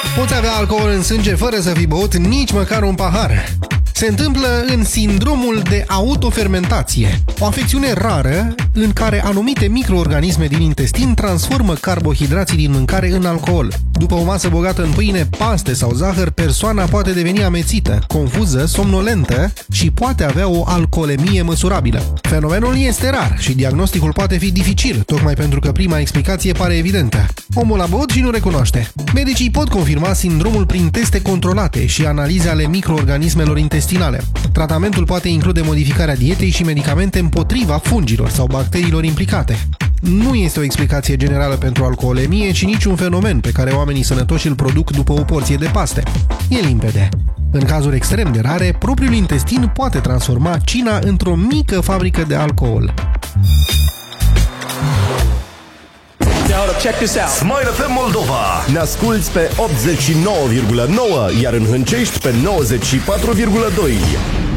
Poți avea alcool în sânge fără să fi băut nici măcar un pahar. Se întâmplă în sindromul de autofermentație, o afecțiune rară în care anumite microorganisme din intestin transformă carbohidrații din mâncare în alcool. După o masă bogată în pâine, paste sau zahăr, persoana poate deveni amețită, confuză, somnolentă și poate avea o alcoolemie măsurabilă. Fenomenul este rar și diagnosticul poate fi dificil, tocmai pentru că prima explicație pare evidentă. Omul a băut și nu recunoaște. Medicii pot confirma sindromul prin teste controlate și analize ale microorganismelor intestinale. Tratamentul poate include modificarea dietei și medicamente împotriva fungilor sau bacteriilor implicate. Nu este o explicație generală pentru alcoolemie, ci niciun fenomen pe care oamenii sănătoși îl produc după o porție de paste. E limpede. În cazuri extrem de rare, propriul intestin poate transforma cina într-o mică fabrică de alcool. Check this out. Smile FM Moldova. Ne asculți pe 89,9, iar în Hâncești pe 94,2.